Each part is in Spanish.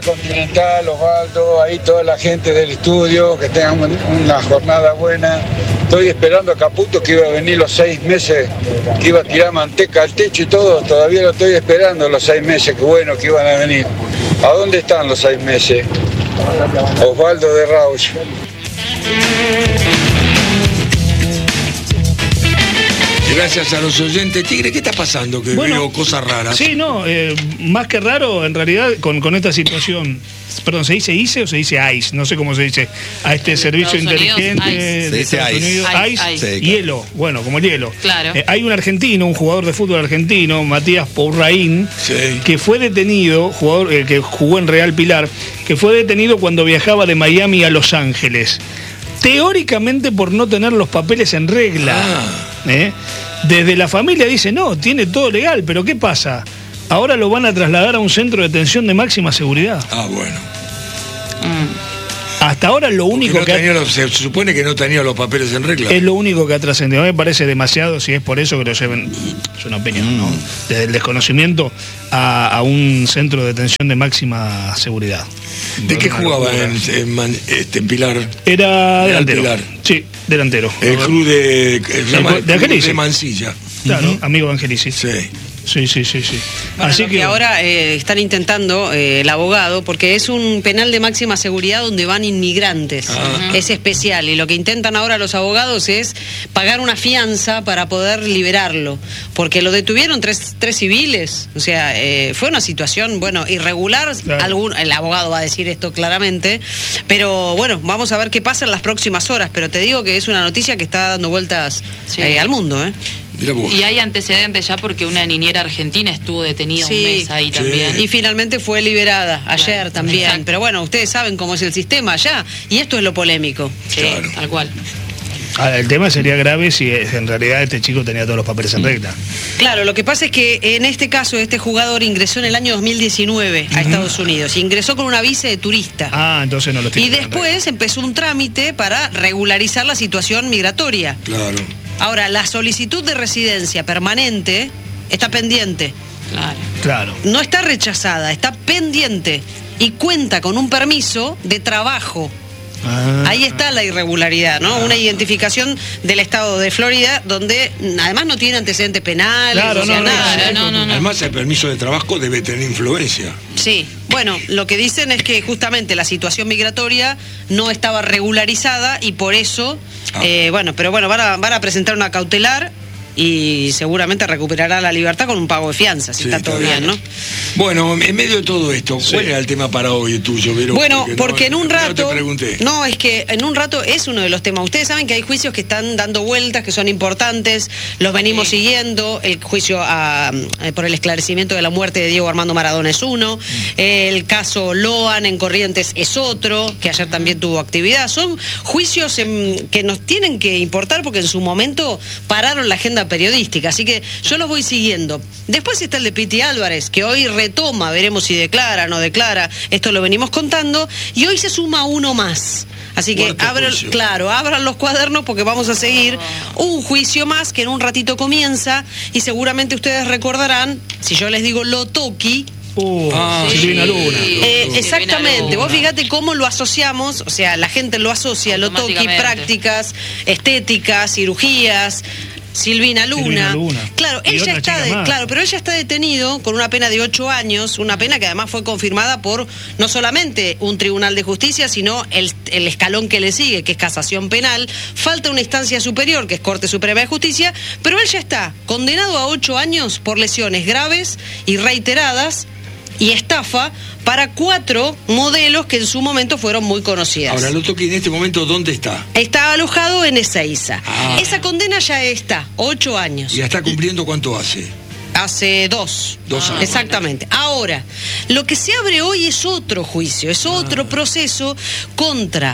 Continental, Osvaldo, ahí toda la gente del estudio, que tengan una jornada buena. Estoy esperando a Caputo, que iba a venir los 6 meses, que iba a tirar manteca al techo y todo. Todavía lo estoy esperando los 6 meses, que bueno que iban a venir. ¿A dónde están los 6 meses? Osvaldo de Rauch. Gracias a los oyentes. Tigre, ¿qué está pasando? Que veo cosas raras. Sí, no, más que raro, en realidad, con esta situación. Perdón, ¿se dice ICE o se dice ICE? No sé cómo se dice. A este servicio inteligente de Estados Unidos. ICE. Hielo. Bueno, como hielo. Claro. Hay un argentino, un jugador de fútbol argentino, Matías Pourraín, que fue detenido, jugador que jugó en Real Pilar, que fue detenido cuando viajaba de Miami a Los Ángeles. Teóricamente por no tener los papeles en regla. Desde la familia dice, no, tiene todo legal, pero ¿qué pasa? Ahora lo van a trasladar a un centro de detención de máxima seguridad. Bueno. Hasta ahora lo único se supone que no tenía los papeles en regla. Es lo único que ha trascendido. Me parece demasiado, si es por eso que lo lleven, es una opinión, ¿no? Desde el desconocimiento a un centro de detención de máxima seguridad. ¿De qué jugaba en Pilar? Era delantero. Pilar. Sí, delantero. El club de Angelici. De Mansilla. Claro, amigo de Angelici. Sí. Sí. Bueno, así que ahora están intentando el abogado, porque es un penal de máxima seguridad donde van inmigrantes. Es especial, y lo que intentan ahora los abogados es pagar una fianza para poder liberarlo, porque lo detuvieron tres civiles. O sea, fue una situación, irregular. Claro. El abogado va a decir esto claramente, pero bueno, vamos a ver qué pasa en las próximas horas. Pero te digo que es una noticia que está dando vueltas al mundo, Y hay antecedentes ya, porque una niñera argentina estuvo detenida un mes ahí también. Y finalmente fue liberada ayer también. Exacto. Pero bueno, ustedes saben cómo es el sistema allá, y esto es lo polémico. Sí, tal cual. El tema sería grave si en realidad este chico tenía todos los papeles en regla. Claro, lo que pasa es que en este caso este jugador ingresó en el año 2019 a Estados Unidos. Ingresó con una visa de turista. Entonces no lo tiene. Y después empezó un trámite para regularizar la situación migratoria. Claro. Ahora, la solicitud de residencia permanente está pendiente. Claro. No está rechazada, está pendiente. Y cuenta con un permiso de trabajo. Ahí está la irregularidad, ¿no? Una identificación del estado de Florida, donde además no tiene antecedentes penales, nada. No. Además, el permiso de trabajo debe tener influencia. Sí, bueno, lo que dicen es que justamente la situación migratoria no estaba regularizada y por eso, van a presentar una cautelar y seguramente recuperará la libertad con un pago de fianza, si está todo bien, ¿no? Bueno, en medio de todo esto, ¿cuál era el tema para hoy tuyo, Vero? Bueno, porque en un rato... No te pregunté. No, es que en un rato es uno de los temas. Ustedes saben que hay juicios que están dando vueltas, que son importantes, los venimos siguiendo. El juicio por el esclarecimiento de la muerte de Diego Armando Maradona es uno. El caso Loan en Corrientes es otro, que ayer también tuvo actividad. Son juicios que nos tienen que importar, porque en su momento pararon la agenda periodística, así que yo los voy siguiendo. Después está el de Piti Álvarez, que hoy retoma, veremos si declara o no declara, esto lo venimos contando, y hoy se suma uno más. Así que abran los cuadernos, porque vamos a seguir un juicio más que en un ratito comienza, y seguramente ustedes recordarán, si yo les digo Lotoki, Silvina Luna. Exactamente, vos fíjate cómo lo asociamos, o sea, la gente lo asocia, Lotoki, prácticas estéticas, cirugías. Silvina Luna. Claro, él ya está pero él ya está detenido con una pena de 8 años, una pena que además fue confirmada por no solamente un tribunal de justicia, sino el escalón que le sigue, que es casación penal. Falta una instancia superior, que es Corte Suprema de Justicia, pero él ya está condenado a 8 años por lesiones graves y reiteradas y estafa para 4 modelos que en su momento fueron muy conocidas. Ahora, Lotoki en este momento, ¿dónde está? Está alojado en Ezeiza. Esa condena ya está, 8 años. ¿Y ya está cumpliendo cuánto hace? Hace 2 años. Exactamente. Ahora, lo que se abre hoy es otro juicio, es otro proceso contra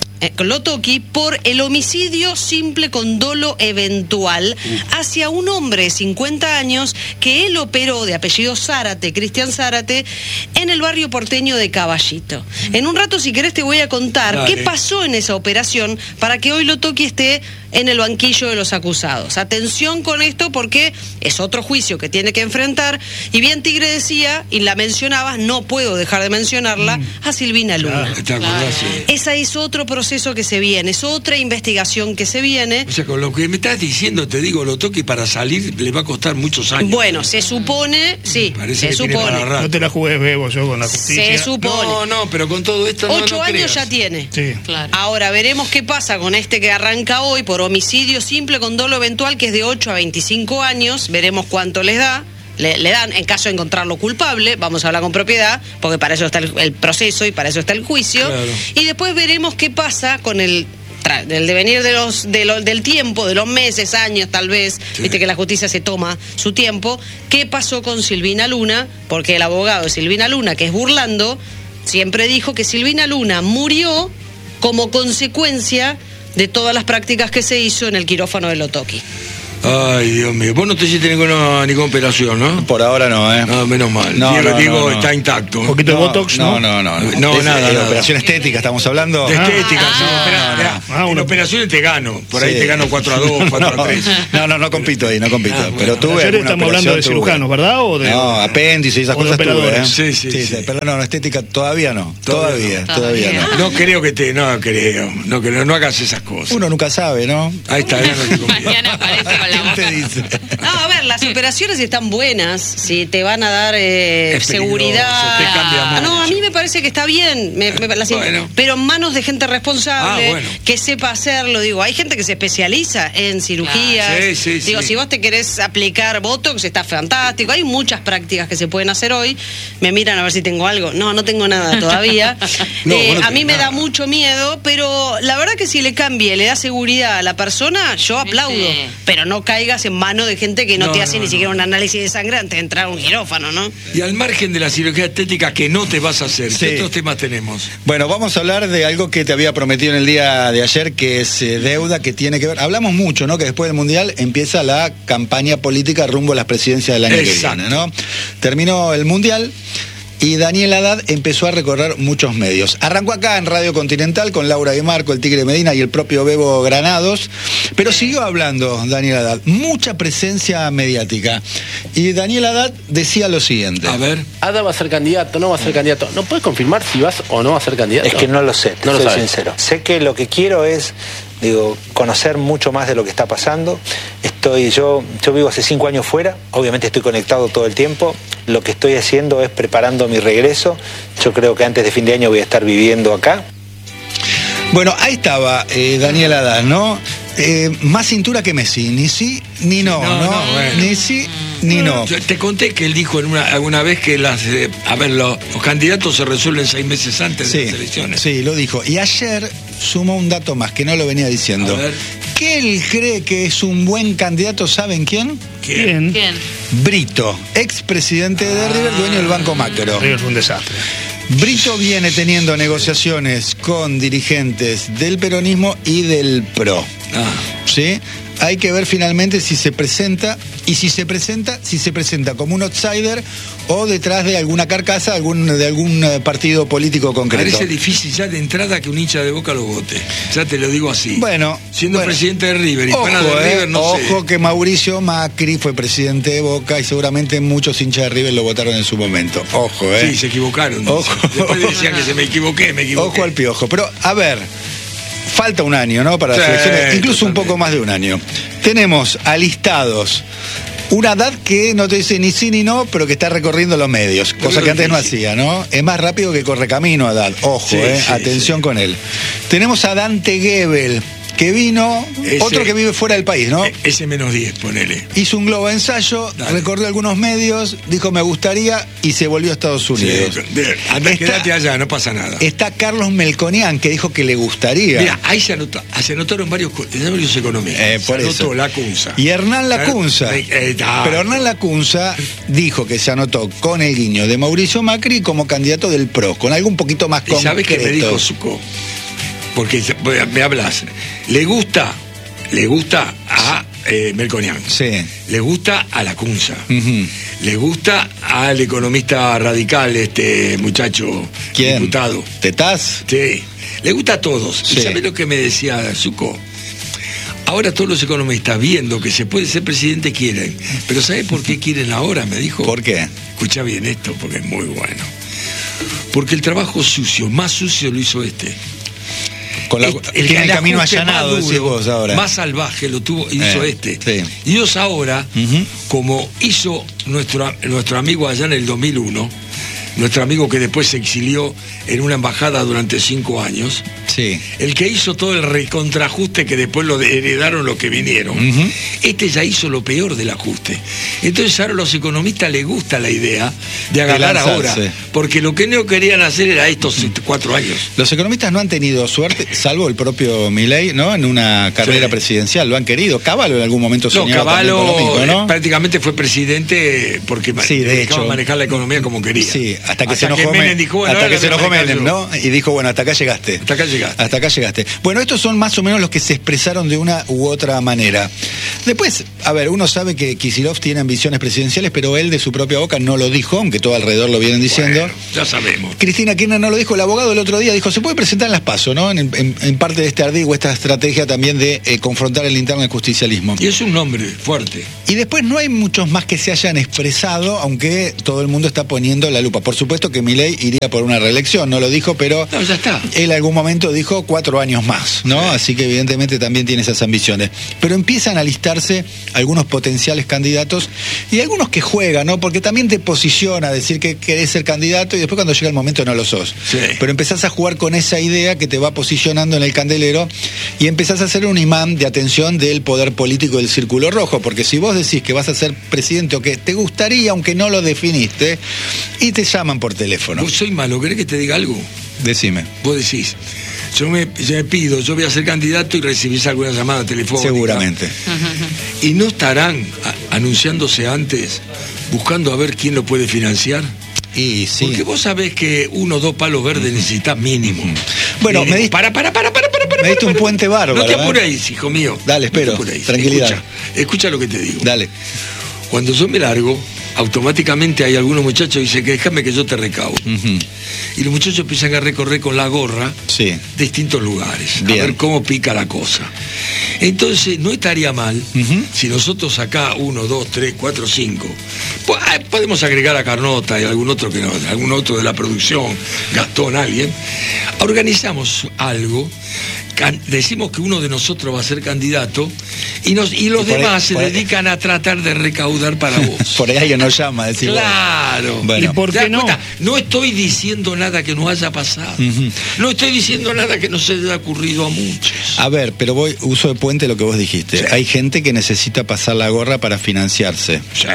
Lotoki por el homicidio simple con dolo eventual hacia un hombre de 50 años que él operó, de apellido Zárate, Cristian Zárate, en el barrio porteño de Caballito. En un rato, si querés, te voy a contar qué pasó en esa operación para que hoy Lotoki esté en el banquillo de los acusados. Atención con esto porque es otro juicio que tiene que enfrentar. Y bien Tigre decía, y la mencionabas, no puedo dejar de mencionarla, a Silvina Luna. Claro. Ese es otro proceso que se viene, es otra investigación que se viene. O sea, con lo que me estás diciendo, te digo, lo toque para salir le va a costar muchos años. Bueno, se supone, sí, parece se supone. No te la jugues, Bebo, yo con la justicia. Se supone. No, pero con todo esto 8 no años creas. ya tiene. Sí. Claro. Ahora veremos qué pasa con este que arranca hoy por homicidio simple con dolo eventual, que es de 8 a 25 años. Veremos cuánto les da. Le dan en caso de encontrarlo culpable, vamos a hablar con propiedad, porque para eso está el proceso y para eso está el juicio. Claro. Y después veremos qué pasa con del devenir del tiempo, de los meses, años tal vez, sí. Viste que la justicia se toma su tiempo. ¿Qué pasó con Silvina Luna? Porque el abogado de Silvina Luna, que es Burlando, siempre dijo que Silvina Luna murió como consecuencia de todas las prácticas que se hizo en el quirófano de Lotoki. Ay, Dios mío. Vos no te hiciste ninguna operación, ¿no? Por ahora no, ¿eh? No, menos mal. No, Diego no. está intacto. Un poquito de Botox, ¿no? No, nada. Operación estética, estamos hablando. De estética, sí. Ah, En bueno. operaciones te gano. Por ahí Sí. te gano 4-2, 4-3. No compito ahí, no compito. Bueno. Pero tuve Ayer alguna estamos hablando de operación, cirujanos, ¿verdad? ¿O de, No, apéndice y esas o de cosas tuve, ¿eh? operadores? Sí. Pero no, estética todavía no. Todavía no. No creo que te... No creo. No hagas esas cosas. Uno nunca sabe, ¿no? Ahí está. ya no te confío. Mañana aparece con la ¿Quién boca. te dice? No, a ver, las operaciones están buenas, si te van a dar Es seguridad. peligroso, te cambia mucho. No, a mí me parece que está bien, Bueno. pero en manos de gente responsable, Bueno. que sepa hacerlo. Digo, hay gente que se especializa en cirugías. Claro. Sí, Digo, sí. si vos te querés aplicar Botox, está fantástico. Hay muchas prácticas que se pueden hacer hoy. Me miran a ver si tengo algo. No tengo nada todavía. No, vos no a mí tenés me da nada. mucho miedo, pero la verdad que si le cambie, le da seguridad a la persona, yo aplaudo. Sí. Pero no caigas en manos de gente que no te hace ni no. siquiera un análisis de sangre antes de entrar a un quirófano, ¿no? Y al margen de la cirugía estética que no te vas a hacer, Sí. ¿qué otros temas tenemos? Bueno, vamos a hablar de algo que te había prometido en el día de ayer, que es deuda, que tiene que ver. Hablamos mucho, ¿no? Que después del Mundial empieza la campaña política rumbo a las presidencias del año Exacto. que viene, ¿no? Terminó el Mundial y Daniel Haddad empezó a recorrer muchos medios. Arrancó acá en Radio Continental con Laura de Marco, el Tigre Medina y el propio Bebo Granados, pero siguió hablando Daniel Haddad, mucha presencia mediática. Y Daniel Haddad decía lo siguiente. A ver. Haddad va a ser candidato, no va a ser candidato. ¿No puedes confirmar si vas o no a ser candidato? Es que no lo sé, te No lo soy sabes. sincero. Sé que lo que quiero es, conocer mucho más de lo que está pasando. Yo vivo hace 5 años fuera, obviamente estoy conectado todo el tiempo. Lo que estoy haciendo es preparando mi regreso. Yo creo que antes de fin de año voy a estar viviendo acá. Bueno, ahí estaba Daniel Haddad, ¿no? Más cintura que Messi, ni sí ni no, ¿no? bueno. Ni sí ni no. Yo te conté que él dijo alguna vez que los candidatos se resuelven 6 meses antes de las elecciones. Sí, lo dijo. Y ayer sumó un dato más que no lo venía diciendo. A ver. Que él cree que es un buen candidato, ¿saben quién? ¿Quién? ¿Quién? Brito, expresidente de River, dueño del Banco Macro. River fue un desastre. Brito viene teniendo negociaciones con dirigentes del peronismo y del PRO. ¿Sí? Hay que ver finalmente si se presenta, y si se presenta como un outsider o detrás de alguna carcasa de algún partido político concreto. Parece difícil ya de entrada que un hincha de Boca lo vote. Ya te lo digo así. Bueno, siendo presidente de River y pana de River, no sé. Ojo que Mauricio Macri fue presidente de Boca y seguramente muchos hinchas de River lo votaron en su momento. Ojo, Sí, se equivocaron. Ojo. Después decían que se me equivoqué. Ojo al piojo. Pero, a ver, falta un año, ¿no? Para las elecciones, incluso un poco más de un año. Tenemos alistados una Haddad que no te dice ni sí ni no, pero que está recorriendo los medios, cosa que antes no hacía, ¿no? Es más rápido que Correcamino Haddad. Ojo, atención con él. Tenemos a Dante Gebel, que vino, otro que vive fuera del país, ¿no? Ese -10, ponele. Hizo un globo ensayo, recorrió algunos medios, dijo me gustaría y se volvió a Estados Unidos. Andá, quédate allá, no pasa nada. Está Carlos Melconian, que dijo que le gustaría. Mira, ahí se anotaron varios economistas. Por se eso. anotó Lacunza. Y Hernán Lacunza. Pero Hernán Lacunza dijo que se anotó con el guiño de Mauricio Macri como candidato del PRO, con algo un poquito más concreto. ¿Sabes qué me dijo Zucco? Porque me hablas. Le gusta a Melconian. Sí. Le gusta a Lacunza. Uh-huh. Le gusta al economista radical, este muchacho. ¿Quién? Diputado. ¿Tetaz? Sí. Le gusta a todos. Sí. ¿Y sabes lo que me decía Zucco? Ahora todos los economistas, viendo que se puede ser presidente, quieren. Pero ¿sabes por qué quieren ahora? Me dijo. ¿Por qué? Escucha bien esto, porque es muy bueno. Porque el trabajo sucio, más sucio lo hizo este. Tiene el camino allanado, decís vos ahora. Más salvaje lo hizo este. Sí. Y ellos ahora, como hizo nuestro amigo allá en el 2001, nuestro amigo que después se exilió en una embajada durante 5 años, sí, el que hizo todo el recontrajuste que después lo heredaron los que vinieron, este ya hizo lo peor del ajuste. Entonces ahora a los economistas les gusta la idea de agarrar ahora, porque lo que no querían hacer era estos 4 años. Los economistas no han tenido suerte, salvo el propio Milei, ¿no? En una carrera presidencial, lo han querido. Cavallo en algún momento soñaba Cavallo con lo mismo, ¿no? Prácticamente fue presidente porque dejaba manejar la economía como quería. Sí, hasta que se enojó Menem, ¿no? Y dijo, bueno, hasta acá llegaste. Hasta acá llegaste. Bueno, estos son más o menos los que se expresaron de una u otra manera. Después, a ver, uno sabe que Kicillof tiene ambiciones presidenciales, pero él de su propia boca no lo dijo, aunque todo alrededor lo vienen diciendo. Bueno, ya sabemos. Cristina Kirchner no lo dijo, el abogado el otro día dijo, se puede presentar en las PASO, ¿no? En parte de este ardid o esta estrategia también de confrontar el interno del justicialismo. Y es un nombre fuerte. Y después no hay muchos más que se hayan expresado, aunque todo el mundo está poniendo la lupa. Por supuesto que Milei iría por una reelección, no lo dijo, pero no, ya está. Él en algún momento dijo 4 años más, ¿no? Sí. Así que evidentemente también tiene esas ambiciones. Pero empiezan a listarse algunos potenciales candidatos y algunos que juegan, ¿no? Porque también te posiciona a decir que querés ser candidato y después cuando llega el momento no lo sos. Sí. Pero empezás a jugar con esa idea que te va posicionando en el candelero y empezás a ser un imán de atención del poder político del círculo rojo, porque si vos decís que vas a ser presidente o que te gustaría, aunque no lo definiste, y te llaman por teléfono. Vos soy malo, ¿querés que te diga algo? Decime. Vos decís, yo me pido, yo voy a ser candidato y recibís alguna llamada telefónica. Seguramente. ¿Y no estarán anunciándose antes, buscando a ver quién lo puede financiar? Y sí. Porque vos sabés que 1 o 2 palos verdes necesitas mínimo. Bueno, mínimo. Me diste un puente bárbaro. No te apuréis, hijo mío. Dale, espero. No tranquilidad. Escucha lo que te digo. Dale. Cuando yo me largo, automáticamente hay algunos muchachos que dicen que déjame que yo te recaudo. Y los muchachos empiezan a recorrer con la gorra distintos lugares, a ver cómo pica la cosa. Entonces no estaría mal si nosotros acá 1, 2, 3, 4, 5 podemos agregar a Carnota y algún otro que no, algún otro de la producción, Gastón, alguien, organizamos algo. Decimos que uno de nosotros va a ser candidato y los demás se dedican a tratar de recaudar para vos. Por ahí alguien nos llama, decir. Claro. Bueno. ¿Y por qué no? No estoy diciendo nada que no haya pasado. No estoy diciendo nada que no se haya ocurrido a muchos. A ver, pero uso de puente lo que vos dijiste. Sí. Hay gente que necesita pasar la gorra para financiarse. Sí.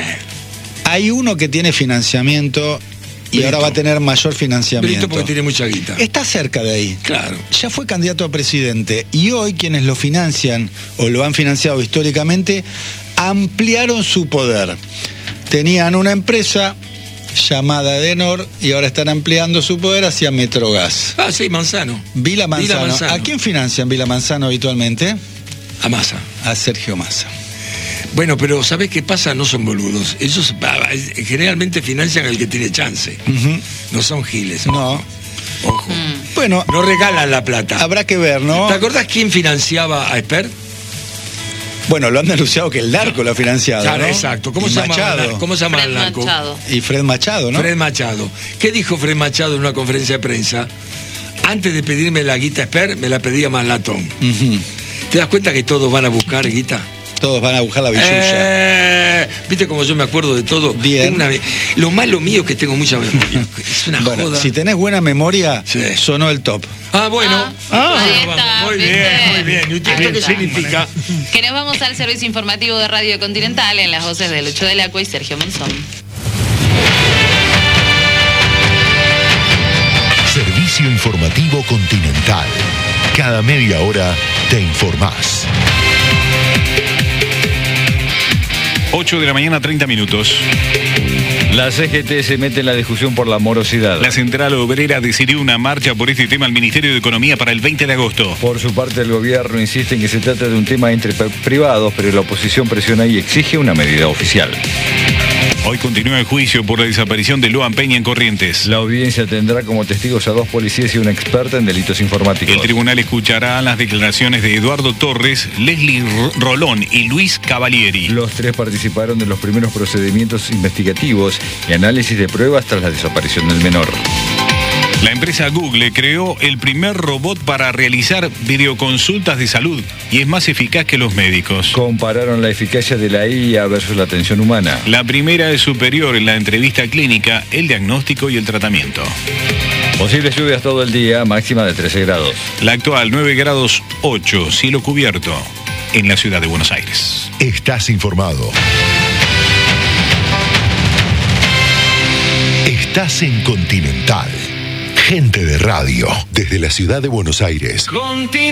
Hay uno que tiene financiamiento y ahora va a tener mayor financiamiento. Porque tiene mucha guita. Está cerca de ahí. Claro. Ya fue candidato a presidente y hoy quienes lo financian o lo han financiado históricamente ampliaron su poder. Tenían una empresa llamada Edenor y ahora están ampliando su poder hacia Metrogas. Ah, sí, Manzano. Vila Manzano. ¿A quién financian Vila Manzano habitualmente? A Massa. A Sergio Massa. Bueno, pero ¿sabés qué pasa? No son boludos. Ellos generalmente financian al que tiene chance. No son giles. No. Ojo. Bueno. No regalan la plata. Habrá que ver, ¿no? ¿Te acordás quién financiaba a Esper? Bueno, lo han denunciado que el narco lo ha financiado, claro, ¿no? exacto. ¿Cómo se llama el narco? Machado. Y Fred Machado, ¿no? Fred Machado. ¿Qué dijo Fred Machado en una conferencia de prensa? Antes de pedirme la guita Esper, me la pedía Manlatón. ¿Te das cuenta que todos van a buscar guita? Todos van a buscar la billulla. ¿Viste cómo yo me acuerdo de todo? Bien. Lo malo mío es que tengo mucha memoria. Es una joda. Si tenés buena memoria, sonó el top. Ah, bueno. Muy bien. ¿Y esto qué significa? Que nos vamos al servicio informativo de Radio Continental en las voces de Lucho del Acua y Sergio Monzón. Servicio informativo Continental. Cada media hora te informás. 8 de la mañana, 30 minutos. La CGT se mete en la discusión por la morosidad. La Central Obrera decidió una marcha por este tema al Ministerio de Economía para el 20 de agosto. Por su parte, el gobierno insiste en que se trata de un tema entre privados, pero la oposición presiona y exige una medida oficial. Hoy continúa el juicio por la desaparición de Loan Peña en Corrientes. La audiencia tendrá como testigos a 2 policías y una experta en delitos informáticos. El tribunal escuchará las declaraciones de Eduardo Torres, Leslie Rolón y Luis Cavalieri. Los 3 participaron de los primeros procedimientos investigativos y análisis de pruebas tras la desaparición del menor. La empresa Google creó el primer robot para realizar videoconsultas de salud y es más eficaz que los médicos. Compararon la eficacia de la IA versus la atención humana. La primera es superior en la entrevista clínica, el diagnóstico y el tratamiento. Posibles lluvias todo el día, máxima de 13 grados. La actual 9 grados 8, cielo cubierto en la ciudad de Buenos Aires. Estás informado. Estás en Continental. Gente de radio, desde la ciudad de Buenos Aires.